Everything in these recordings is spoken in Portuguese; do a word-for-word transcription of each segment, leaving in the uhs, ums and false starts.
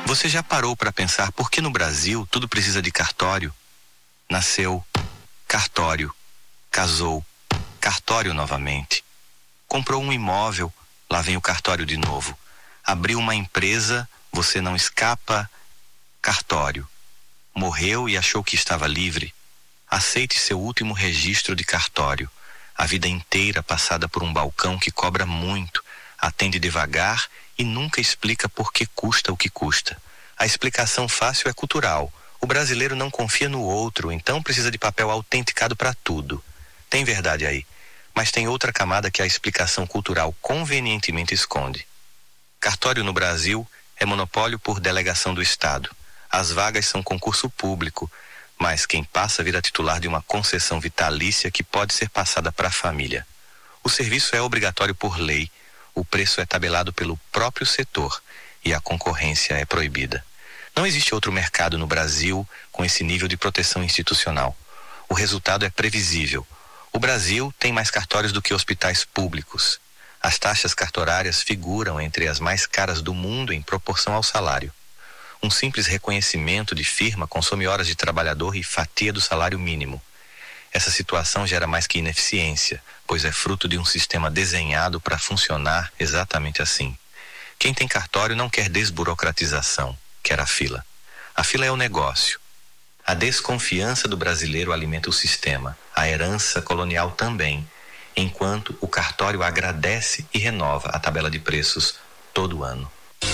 Você já parou para pensar por que no Brasil tudo precisa de cartório? Nasceu, cartório, casou, cartório novamente. Comprou um imóvel, lá vem o cartório de novo. Abriu uma empresa, você não escapa, cartório. Morreu e achou que estava livre? Aceite seu último registro de cartório. A vida inteira passada por um balcão que cobra muito, atende devagar e nunca explica por que custa o que custa. A explicação fácil é cultural. O brasileiro não confia no outro, então precisa de papel autenticado para tudo. Tem verdade aí, mas tem outra camada que a explicação cultural convenientemente esconde. Cartório no Brasil é monopólio por delegação do Estado. As vagas são concurso público, mas quem passa vira titular de uma concessão vitalícia que pode ser passada para a família. O serviço é obrigatório por lei, o preço é tabelado pelo próprio setor e a concorrência é proibida. Não existe outro mercado no Brasil com esse nível de proteção institucional. O resultado é previsível. O Brasil tem mais cartórios do que hospitais públicos. As taxas cartorárias figuram entre as mais caras do mundo em proporção ao salário. Um simples reconhecimento de firma consome horas de trabalhador e fatia do salário mínimo. Essa situação gera mais que ineficiência, pois é fruto de um sistema desenhado para funcionar exatamente assim. Quem tem cartório não quer desburocratização, quer a fila. A fila é o negócio. A desconfiança do brasileiro alimenta o sistema, a herança colonial também, enquanto o cartório agradece e renova a tabela de preços todo ano.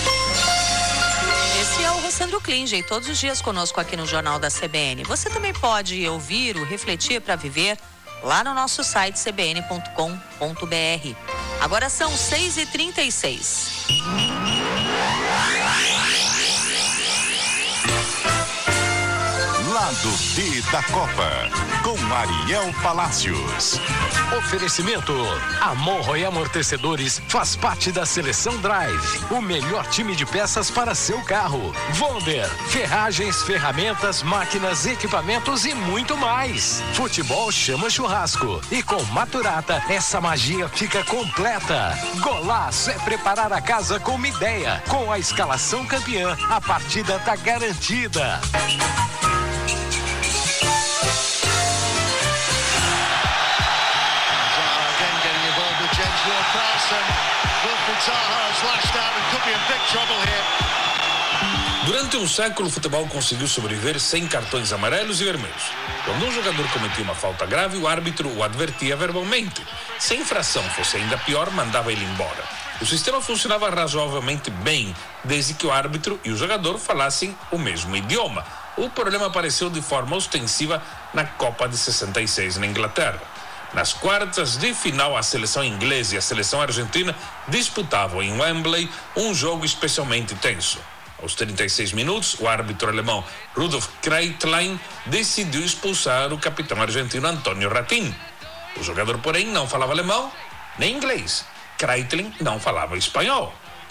Esse é o Rossandro Klinger, todos os dias conosco aqui no Jornal da C B N. Você também pode ouvir o Refletir para Viver lá no nosso site c b n ponto com ponto b r. Agora são seis e trinta e seis. Lado B da Copa, com Ariel Palacios. Oferecimento: Amorro e Amortecedores faz parte da Seleção Drive, o melhor time de peças para seu carro. Wonder, ferragens, ferramentas, máquinas, equipamentos e muito mais. Futebol chama churrasco e com Maturata essa magia fica completa. Golaço é preparar a casa com uma ideia. Com a escalação campeã, a partida tá garantida. Durante um século, o futebol conseguiu sobreviver sem cartões amarelos e vermelhos. Quando um jogador cometia uma falta grave, o árbitro o advertia verbalmente. Se a infração fosse ainda pior, mandava ele embora. O sistema funcionava razoavelmente bem, desde que o árbitro e o jogador falassem o mesmo idioma. O problema apareceu de forma ostensiva na Copa de sessenta e seis na Inglaterra. Nas quartas de final, a seleção inglesa e a seleção argentina disputavam em Wembley um jogo especialmente tenso. Aos trinta e seis minutos, o árbitro alemão Rudolf Kreitlein decidiu expulsar o capitão argentino Antonio Ratin. O jogador, porém, não falava alemão nem inglês. Kreitlein não falava espanhol.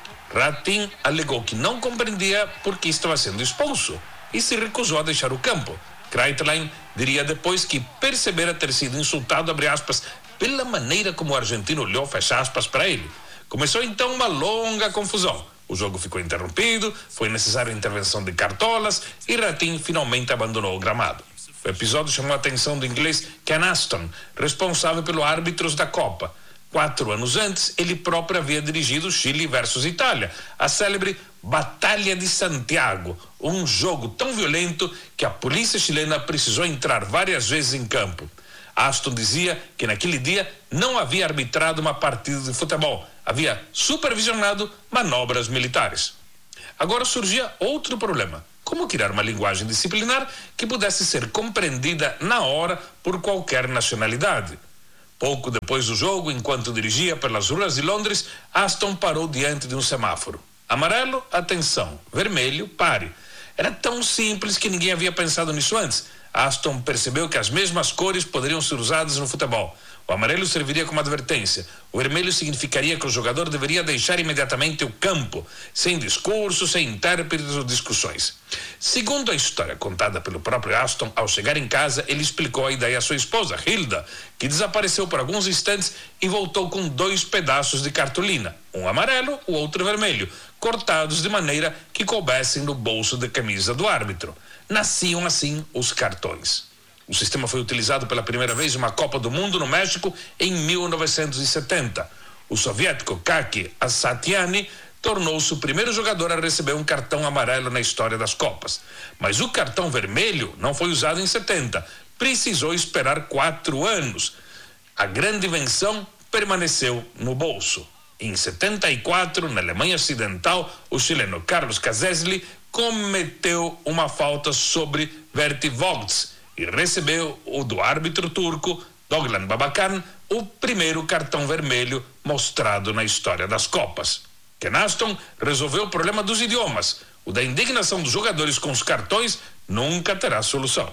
Ratin alegou que não compreendia por que estava sendo expulso e se recusou a deixar o campo. Kreitlein diria depois que percebera ter sido insultado, abre aspas, pela maneira como o argentino olhou, fecha aspas, para ele. Começou então uma longa confusão. O jogo ficou interrompido, foi necessária a intervenção de cartolas e Ratin finalmente abandonou o gramado. O episódio chamou a atenção do inglês Ken Aston, responsável pelos árbitros da Copa. Quatro anos antes, ele próprio havia dirigido Chile versus Itália, a célebre Batalha de Santiago, um jogo tão violento que a polícia chilena precisou entrar várias vezes em campo. Aston dizia que naquele dia não havia arbitrado uma partida de futebol, havia supervisionado manobras militares. Agora surgia outro problema: como criar uma linguagem disciplinar que pudesse ser compreendida na hora por qualquer nacionalidade? Pouco depois do jogo, enquanto dirigia pelas ruas de Londres, Aston parou diante de um semáforo. Amarelo, atenção. Vermelho, pare. Era tão simples que ninguém havia pensado nisso antes. Aston percebeu que as mesmas cores poderiam ser usadas no futebol. O amarelo serviria como advertência. O vermelho significaria que o jogador deveria deixar imediatamente o campo, sem discurso, sem intérpretes ou discussões. Segundo a história contada pelo próprio Aston, ao chegar em casa, ele explicou a ideia à sua esposa, Hilda, que desapareceu por alguns instantes e voltou com dois pedaços de cartolina, um amarelo, o outro vermelho, cortados de maneira que coubessem no bolso da camisa do árbitro. Nasciam assim os cartões. O sistema foi utilizado pela primeira vez em uma Copa do Mundo no México em mil novecentos e setenta. O soviético Kaki Asatiani tornou-se o primeiro jogador a receber um cartão amarelo na história das Copas. Mas o cartão vermelho não foi usado em setenta. Precisou esperar quatro anos. A grande invenção permaneceu no bolso. Em setenta e quatro, na Alemanha Ocidental, o chileno Carlos Casesli cometeu uma falta sobre Verti Vogts e recebeu o do árbitro turco Doglan Babakan, o primeiro cartão vermelho mostrado na história das Copas. Ken Aston resolveu o problema dos idiomas. O da indignação dos jogadores com os cartões nunca terá solução.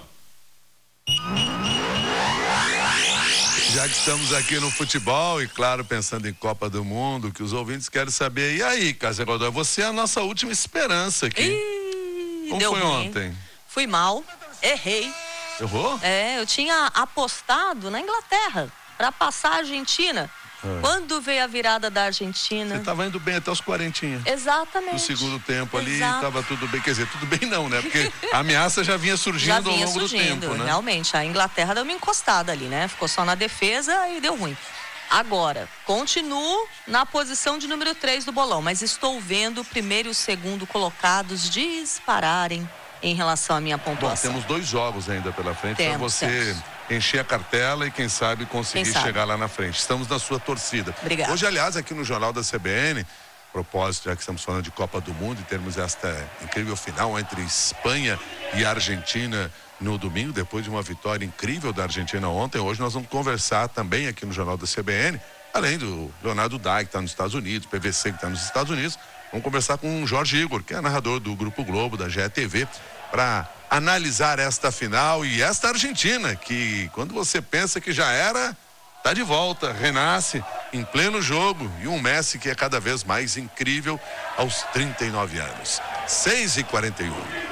Já que estamos aqui no futebol e, claro, pensando em Copa do Mundo, que os ouvintes querem saber. E aí, Cássia Godoy, você é a nossa última esperança aqui. Ih, Como deu foi ruim. ontem? Fui mal, errei. Errou? É, eu tinha apostado na Inglaterra para passar a Argentina. É. Quando veio a virada da Argentina... Você estava indo bem até os quarentinha. Exatamente. No segundo tempo ali, Exato. estava tudo bem. Quer dizer, tudo bem não, né? Porque a ameaça já vinha surgindo Já vinha ao longo surgindo, do tempo, né? Realmente, a Inglaterra deu uma encostada ali, né? Ficou só na defesa e deu ruim. Agora, continuo na posição de número três do bolão, mas estou vendo o primeiro e o segundo colocados dispararem em relação à minha Bom, pontuação. temos dois jogos ainda pela frente para Temos, você temos. encher a cartela e, quem sabe, conseguir Quem sabe. chegar lá na frente. Estamos na sua torcida. Obrigada. Hoje, aliás, aqui no Jornal da C B N, propósito, já que estamos falando de Copa do Mundo e termos esta incrível final entre Espanha e Argentina no domingo, depois de uma vitória incrível da Argentina ontem. Hoje nós vamos conversar também aqui no Jornal da C B N, além do Leonardo Dai, que está nos Estados Unidos, P V C, que está nos Estados Unidos. Vamos conversar com o Jorge Igor, que é narrador do Grupo Globo, da G E T V, para analisar esta final e esta Argentina, que quando você pensa que já era, tá de volta, renasce em pleno jogo, e um Messi que é cada vez mais incrível aos trinta e nove anos. seis e quarenta e um.